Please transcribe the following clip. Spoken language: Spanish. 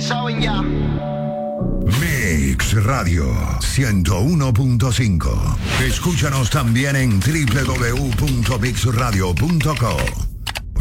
saben ya. Mix Radio 101.5. Escúchanos también en www.mixradio.co.